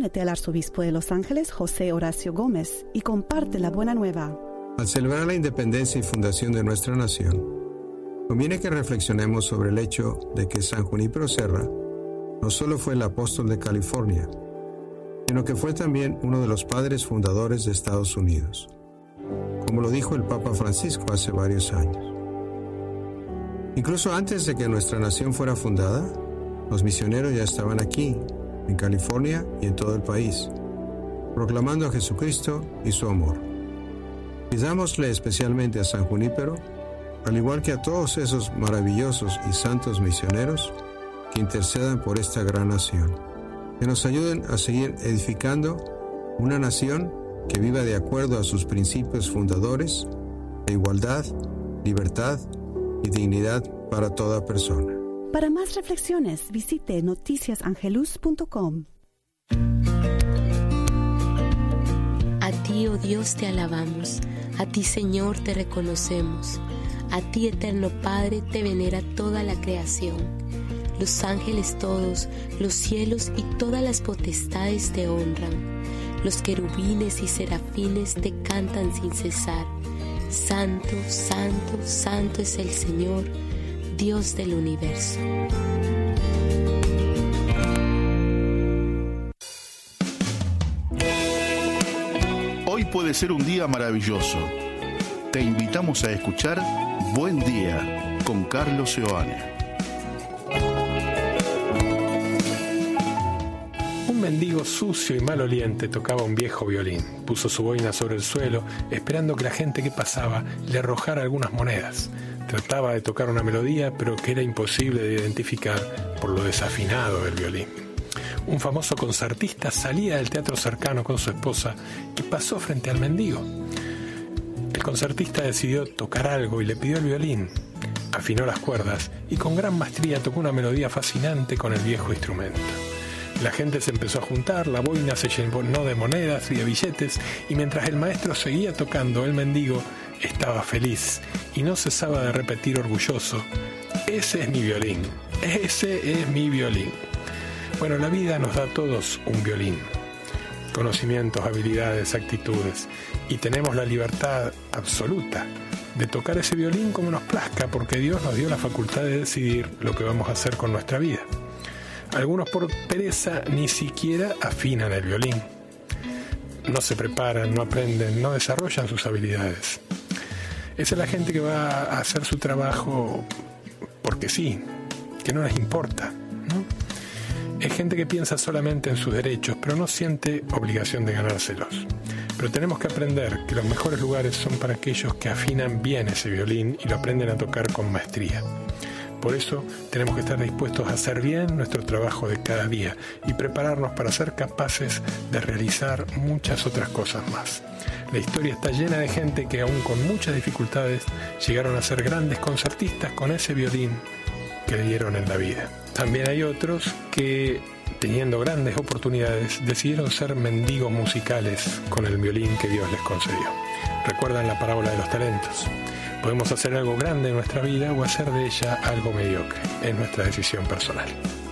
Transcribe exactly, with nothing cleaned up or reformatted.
únete al arzobispo de Los Ángeles, José Horacio Gómez, y comparte la buena nueva. Al celebrar la independencia y fundación de nuestra nación, conviene que reflexionemos sobre el hecho de que San Junípero Serra no solo fue el apóstol de California, sino que fue también uno de los padres fundadores de Estados Unidos, como lo dijo el Papa Francisco hace varios años. Incluso antes de que nuestra nación fuera fundada, los misioneros ya estaban aquí, en California y en todo el país, proclamando a Jesucristo y su amor. Pidámosle especialmente a San Junípero, al igual que a todos esos maravillosos y santos misioneros, que intercedan por esta gran nación, que nos ayuden a seguir edificando una nación que viva de acuerdo a sus principios fundadores de igualdad, libertad y dignidad para toda persona. Para más reflexiones, visite noticias angelus punto com. A ti, oh Dios, te alabamos. A ti, Señor, te reconocemos. A ti, eterno Padre, te venera toda la creación. Los ángeles todos, los cielos y todas las potestades te honran. Los querubines y serafines te cantan sin cesar. Santo, santo, santo es el Señor, Dios del universo. Hoy puede ser un día maravilloso. Te invitamos a escuchar Buen Día con Carlos Seoane. Un mendigo sucio y maloliente tocaba un viejo violín. Puso su boina sobre el suelo, esperando que la gente que pasaba le arrojara algunas monedas. Trataba de tocar una melodía, pero que era imposible de identificar por lo desafinado del violín. Un famoso concertista salía del teatro cercano con su esposa y pasó frente al mendigo. El concertista decidió tocar algo y le pidió el violín. Afinó las cuerdas y con gran maestría tocó una melodía fascinante con el viejo instrumento. La gente se empezó a juntar, la boina se llenó de monedas y de billetes, y mientras el maestro seguía tocando, el mendigo estaba feliz y no cesaba de repetir orgulloso: ese es mi violín, ese es mi violín. Bueno, la vida nos da a todos un violín, conocimientos, habilidades, actitudes, y tenemos la libertad absoluta de tocar ese violín como nos plazca, porque Dios nos dio la facultad de decidir lo que vamos a hacer con nuestra vida. Algunos por pereza ni siquiera afinan el violín. No se preparan, no aprenden, no desarrollan sus habilidades. Esa es la gente que va a hacer su trabajo porque sí, que no les importa, ¿no? Es gente que piensa solamente en sus derechos, pero no siente obligación de ganárselos. Pero tenemos que aprender que los mejores lugares son para aquellos que afinan bien ese violín y lo aprenden a tocar con maestría. Por eso tenemos que estar dispuestos a hacer bien nuestro trabajo de cada día y prepararnos para ser capaces de realizar muchas otras cosas más. La historia está llena de gente que aún con muchas dificultades llegaron a ser grandes concertistas con ese violín que le dieron en la vida. También hay otros que, teniendo grandes oportunidades, decidieron ser mendigos musicales con el violín que Dios les concedió. ¿Recuerdan la parábola de los talentos? Podemos hacer algo grande en nuestra vida o hacer de ella algo mediocre. Es nuestra decisión personal.